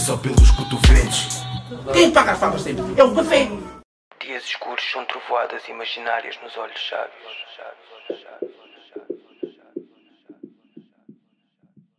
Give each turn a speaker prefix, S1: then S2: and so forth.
S1: Só pelos cotovelos.
S2: Quem paga as favas sempre? É um café.
S3: Dias escuros são trovoadas imaginárias nos olhos sábios.